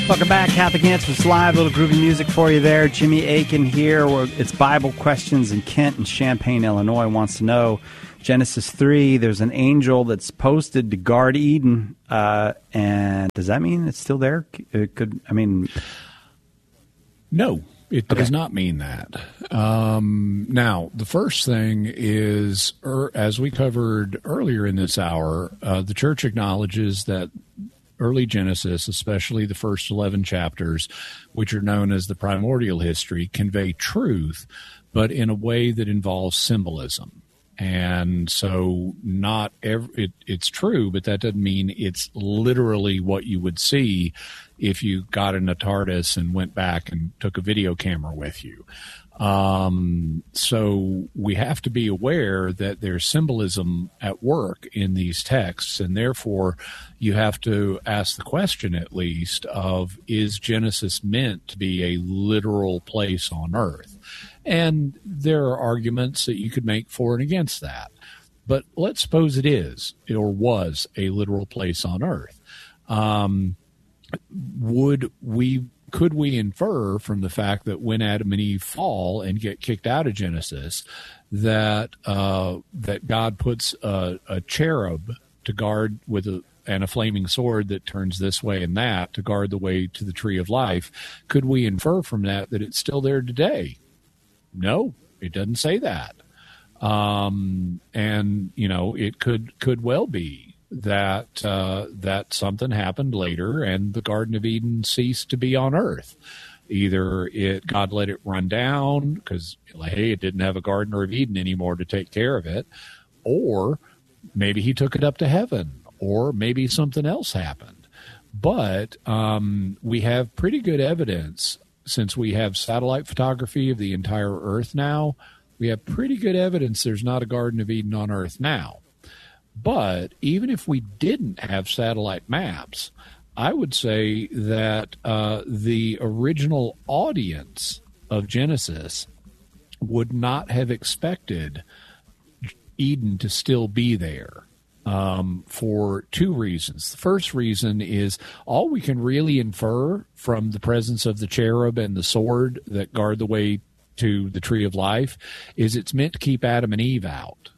Welcome back, Catholic Answers Live. A little groovy music for you there. Jimmy Akin here. It's Bible Questions in Kent and Champaign, Illinois. Wants to know, Genesis 3, there's an angel that's posted to guard Eden. And does that mean it's still there? No, it does not mean that. Now, the first thing is, as we covered earlier in this hour, the church acknowledges that early Genesis, especially the first 11 chapters, which are known as the primordial history, convey truth, but in a way that involves symbolism. And so it's true, but that doesn't mean it's literally what you would see if you got in a TARDIS and went back and took a video camera with you. So we have to be aware that there's symbolism at work in these texts, and therefore you have to ask the question, at least, of, is Genesis meant to be a literal place on earth? And there are arguments that you could make for and against that. But let's suppose it is, or was, a literal place on earth. Could we infer from the fact that when Adam and Eve fall and get kicked out of Genesis, that God puts a cherub to guard and a flaming sword that turns this way and that to guard the way to the tree of life? Could we infer from that it's still there today? No, it doesn't say that. And it could well be that something happened later and the Garden of Eden ceased to be on earth. Either God let it run down because, hey, it didn't have a Garden of Eden anymore to take care of it, or maybe he took it up to heaven, or maybe something else happened. But we have pretty good evidence, since we have satellite photography of the entire earth now. We have pretty good evidence there's not a Garden of Eden on earth now. But even if we didn't have satellite maps, I would say that the original audience of Genesis would not have expected Eden to still be there for two reasons. The first reason is all we can really infer from the presence of the cherub and the sword that guard the way to the tree of life is it's meant to keep Adam and Eve out.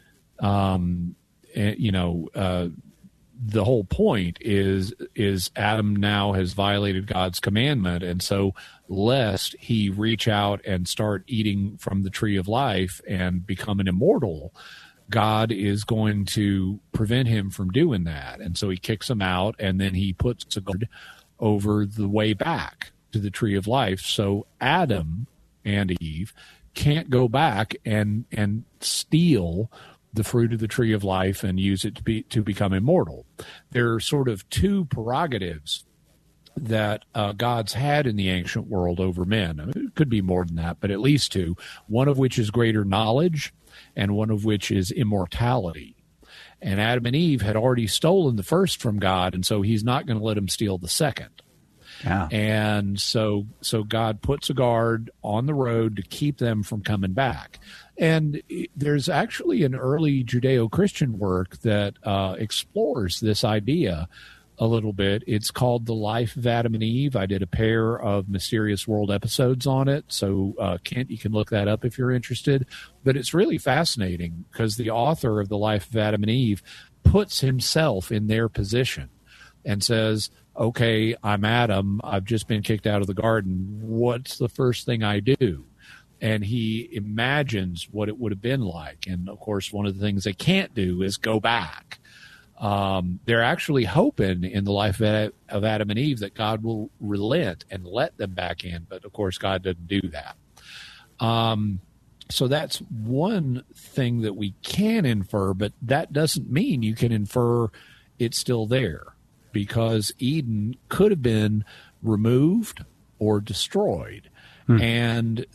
The whole point is Adam now has violated God's commandment, and so lest he reach out and start eating from the tree of life and become an immortal, God is going to prevent him from doing that. And so he kicks him out, and then he puts a guard over the way back to the tree of life. So Adam and Eve can't go back and steal the fruit of the tree of life and use it to become immortal. There are sort of two prerogatives that God's had in the ancient world over men. I mean, it could be more than that, but at least two. One of which is greater knowledge, and one of which is immortality. And Adam and Eve had already stolen the first from God, and so he's not going to let them steal the second. Yeah. And so God puts a guard on the road to keep them from coming back. And there's actually an early Judeo-Christian work that explores this idea a little bit. It's called The Life of Adam and Eve. I did a pair of Mysterious World episodes on it. So, Kent, you can look that up if you're interested. But it's really fascinating because the author of The Life of Adam and Eve puts himself in their position and says, okay, I'm Adam. I've just been kicked out of the garden. What's the first thing I do? And he imagines what it would have been like. And, of course, one of the things they can't do is go back. They're actually hoping in the life of Adam and Eve that God will relent and let them back in. But, of course, God doesn't do that. So that's one thing that we can infer, but that doesn't mean you can infer it's still there, because Eden could have been removed or destroyed. And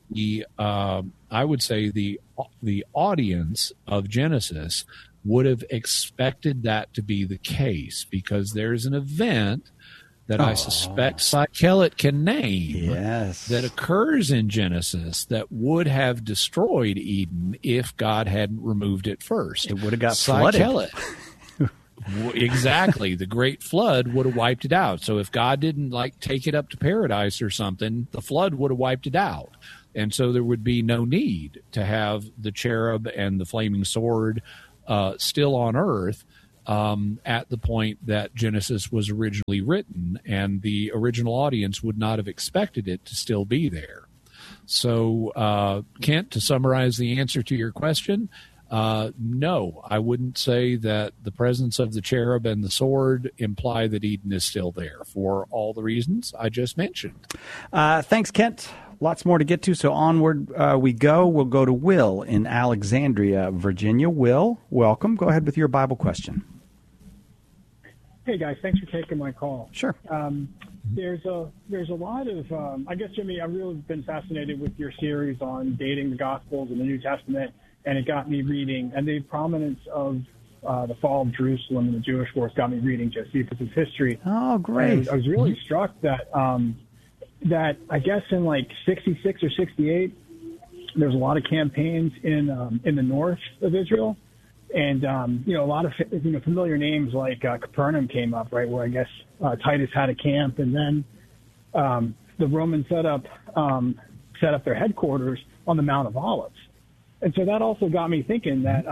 I would say the audience of Genesis would have expected that to be the case, because there's an event that I suspect Cy Kellett can name that occurs in Genesis that would have destroyed Eden if God hadn't removed it first. It would have got flooded. Kellett. Exactly. The great flood would have wiped it out. So if God didn't take it up to paradise or something, the flood would have wiped it out. And so there would be no need to have the cherub and the flaming sword still on earth at the point that Genesis was originally written, and the original audience would not have expected it to still be there. So, Kent, to summarize the answer to your question, no, I wouldn't say that the presence of the cherub and the sword imply that Eden is still there for all the reasons I just mentioned. Thanks, Kent. Lots more to get to, so onward we go. We'll go to Will in Alexandria, Virginia. Will, welcome. Go ahead with your Bible question. Hey, guys. Thanks for taking my call. Sure. There's a lot of, I guess, Jimmy, I've really been fascinated with your series on dating the Gospels and the New Testament, and it got me reading, and the prominence of the fall of Jerusalem and the Jewish wars got me reading Josephus' history. Oh, great. And I was really struck that that I guess in 66 or 68, there's a lot of campaigns in the north of Israel. And, a lot of, familiar names like Capernaum came up, right, where I guess Titus had a camp. And then the Romans set up their headquarters on the Mount of Olives. And so that also got me thinking that,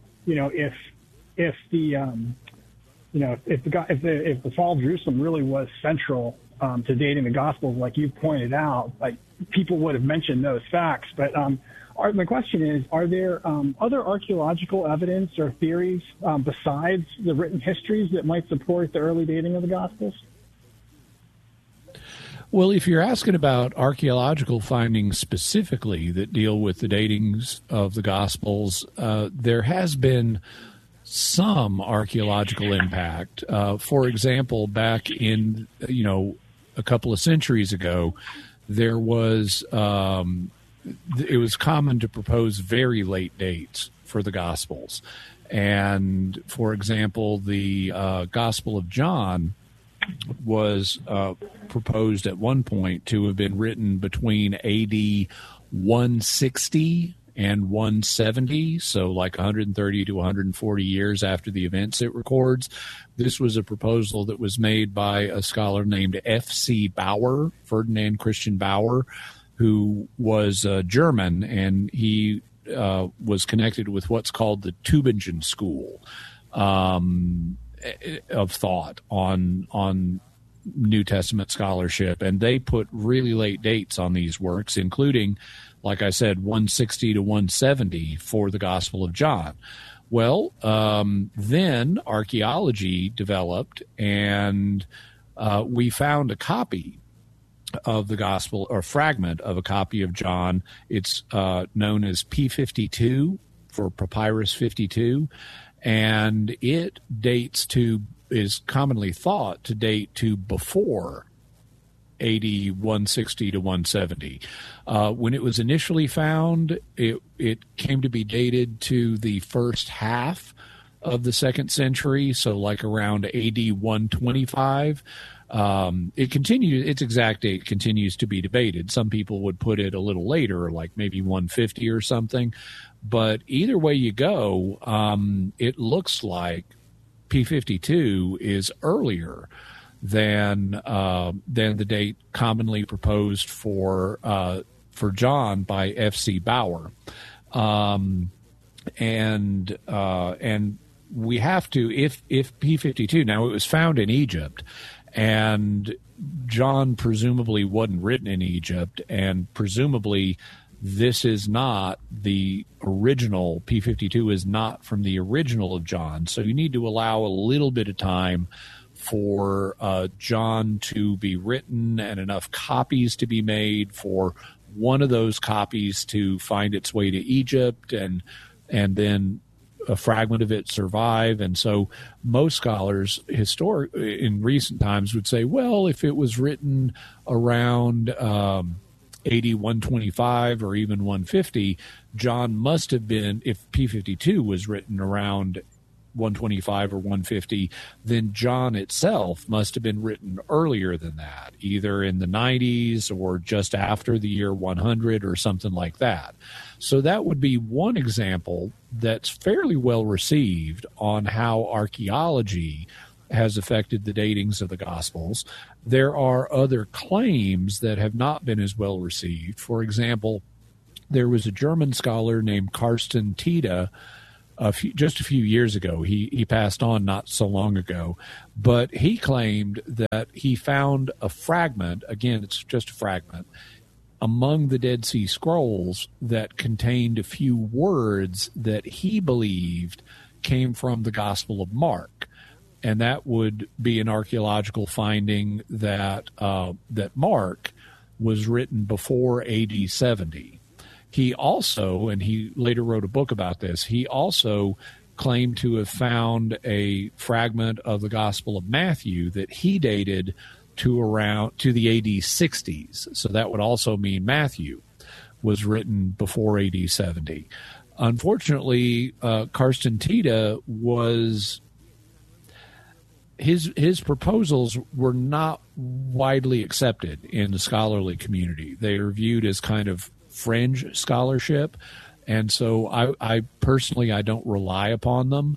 if the fall of Jerusalem really was central to dating the Gospels, like you pointed out, people would have mentioned those facts. But my question is, are there other archaeological evidence or theories besides the written histories that might support the early dating of the Gospels? Well, if you're asking about archaeological findings specifically that deal with the datings of the Gospels, there has been some archaeological impact. For example, back in, a couple of centuries ago, there was it was common to propose very late dates for the Gospels. And, for example, the Gospel of John was proposed at one point to have been written between AD 160 and 170, so 130 to 140 years after the events it records. This was a proposal that was made by a scholar named F.C. Bauer, Ferdinand Christian Bauer, who was German, and he was connected with what's called the Tübingen School of thought on New Testament scholarship, and they put really late dates on these works, including, like I said, 160 to 170 for the Gospel of John. Well, then archaeology developed, and we found a copy of the Gospel, or fragment of a copy of John. It's known as P52 for Papyrus 52, and it is commonly thought to date to before AD 160 to 170. When it was initially found, it came to be dated to the first half of the second century, so around AD 125. Its exact date continues to be debated. Some people would put it a little later, maybe 150 or something. But either way you go, it looks like P52 is earlier than the date commonly proposed for John by F.C. Bauer, and we have to, if P52, now it was found in Egypt, and John presumably wasn't written in Egypt, and presumably this is not the original. P52 is not from the original of John, so you need to allow a little bit of time for John to be written and enough copies to be made for one of those copies to find its way to Egypt, and then a fragment of it survive. And so most scholars in recent times would say, well, if it was written around AD 125 or even 150, John must have been, if P52 was written around 125 or 150, then John itself must have been written earlier than that, either in the 90s or just after the year 100 or something like that. So that would be one example that's fairly well received on how archaeology has affected the datings of the Gospels. There are other claims that have not been as well received. For example, there was a German scholar named Carsten Tida just a few years ago. He passed on not so long ago, but he claimed that he found a fragment, again, it's just a fragment, among the Dead Sea Scrolls that contained a few words that he believed came from the Gospel of Mark. And that would be an archaeological finding that that Mark was written before AD 70. He also, and he later wrote a book about this, he also claimed to have found a fragment of the Gospel of Matthew that he dated to the AD 60s. So that would also mean Matthew was written before AD 70. Unfortunately, Carsten Tida was... His proposals were not widely accepted in the scholarly community. They are viewed as kind of fringe scholarship, and so I personally don't rely upon them.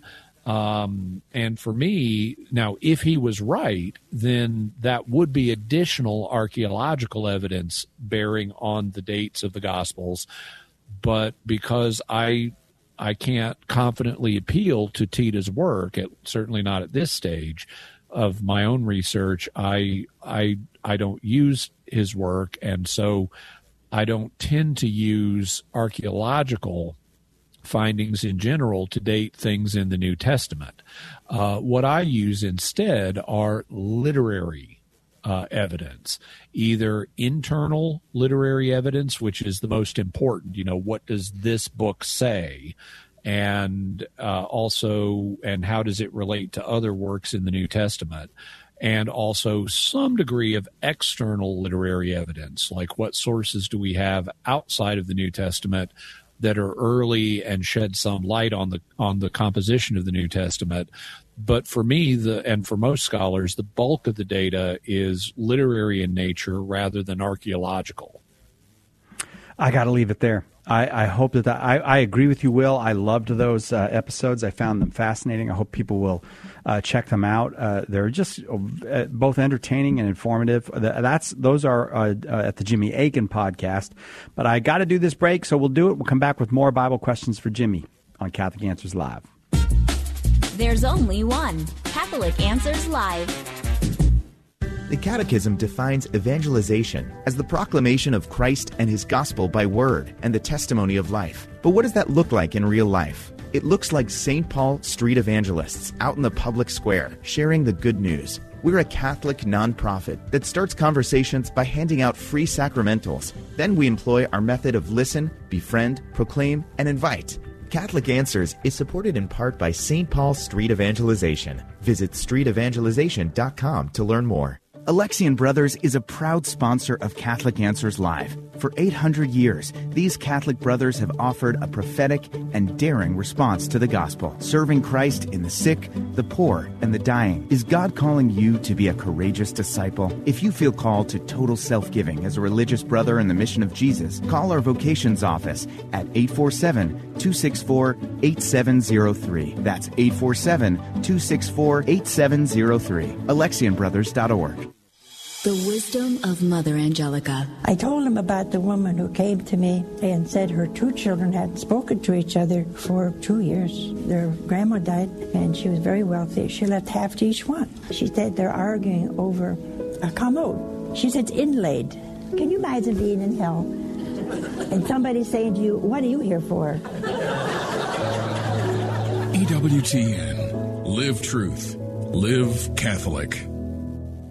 And for me, now, if he was right, then that would be additional archaeological evidence bearing on the dates of the Gospels. But because I can't confidently appeal to Tida's work, certainly not at this stage of my own research, I don't use his work, and so I don't tend to use archaeological findings in general to date things in the New Testament. What I use instead are literary evidence, either internal literary evidence, which is the most important. What does this book say? And also, and how does it relate to other works in the New Testament? And also some degree of external literary evidence, like what sources do we have outside of the New Testament that are early and shed some light on the composition of the New Testament. But for me, and for most scholars, the bulk of the data is literary in nature rather than archaeological. I got to leave it there. I hope that I agree with you, Will. I loved those episodes. I found them fascinating. I hope people will check them out. They're just both entertaining and informative. Those are at the Jimmy Akin podcast. But I got to do this break, so we'll do it. We'll come back with more Bible questions for Jimmy on Catholic Answers Live. There's only one Catholic Answers Live. The Catechism defines evangelization as the proclamation of Christ and his gospel by word and the testimony of life. But what does that look like in real life? It looks like St. Paul street evangelists out in the public square sharing the good news. We're a Catholic nonprofit that starts conversations by handing out free sacramentals. Then we employ our method of listen, befriend, proclaim, and invite. Catholic Answers is supported in part by St. Paul Street Evangelization. Visit streetevangelization.com to learn more. Alexian Brothers is a proud sponsor of Catholic Answers Live. For 800 years, these Catholic brothers have offered a prophetic and daring response to the gospel, serving Christ in the sick, the poor, and the dying. Is God calling you to be a courageous disciple? If you feel called to total self-giving as a religious brother in the mission of Jesus, call our vocations office at 847-264-8703. That's 847-264-8703. AlexianBrothers.org. The wisdom of Mother Angelica. I told him about the woman who came to me and said her two children hadn't spoken to each other for 2 years. Their grandma died, and she was very wealthy. She left half to each one. She said they're arguing over a commode. She said it's inlaid. Can you imagine being in hell and somebody saying to you, "What are you here for?" EWTN. Live truth. Live Catholic.